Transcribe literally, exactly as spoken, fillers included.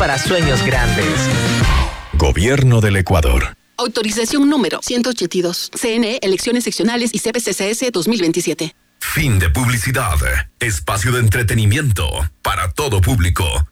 para sueños grandes. Gobierno del Ecuador. Autorización número ciento ochenta y dos. C N E, Elecciones Seccionales y C P C C S dos mil veintisiete. Fin de publicidad. Espacio de entretenimiento para todo público.